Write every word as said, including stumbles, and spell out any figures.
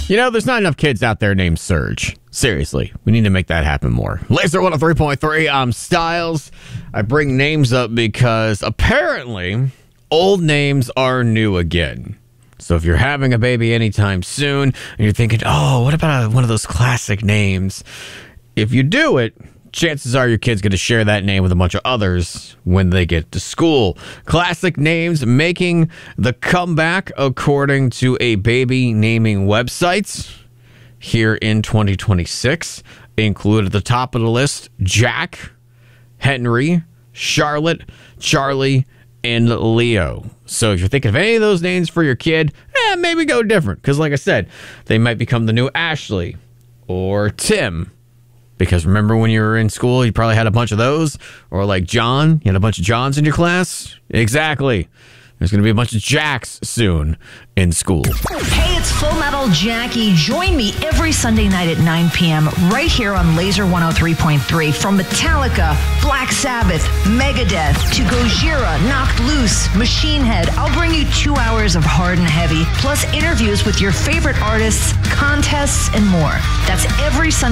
You know, there's not enough kids out there named Serge. Seriously, we need to make that happen more. Laser one oh three point three, I'm Styles. I bring names up because apparently old names are new again. So if you're having a baby anytime soon and you're thinking, oh, what about a, one of those classic names? If you do it, chances are your kid's going to share that name with a bunch of others when they get to school. Classic names making the comeback according to a baby naming website here in twenty twenty-six. Included at the top of the list, Jack, Henry, Charlotte, Charlie, and Leo. So if you're thinking of any of those names for your kid, eh, maybe go different. Because like I said, they might become the new Ashley or Tim. Because remember when you were in school, you probably had a bunch of those. Or like John, you had a bunch of Johns in your class. Exactly. There's going to be a bunch of Jacks soon in school. Hey, it's Full Metal Jackie. Join me every Sunday night at nine p.m. right here on Laser one oh three point three. From Metallica, Black Sabbath, Megadeth, to Gojira, Knocked Loose, Machine Head, I'll bring you two hours of hard and heavy, plus interviews with your favorite artists, contests, and more. That's every Sunday.